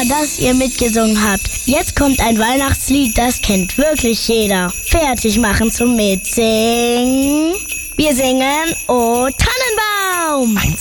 dass ihr mitgesungen habt. Jetzt kommt ein Weihnachtslied, das kennt wirklich jeder. Fertig machen zum Mitsingen. Wir singen O Tannenbaum. 1,